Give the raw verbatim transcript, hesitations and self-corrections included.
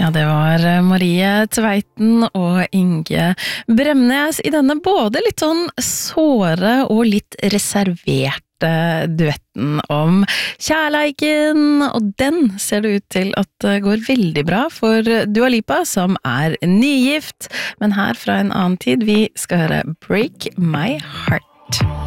Ja, det var Marie Tveiten og Inge Bremnes i denne både litt sånn såre og litt reserverte duetten om kjærleiken, og den ser det ut til at det går veldig bra for Dua Lipa, som er nygift, men her fra en annen tid, vi skal høre Break My Heart.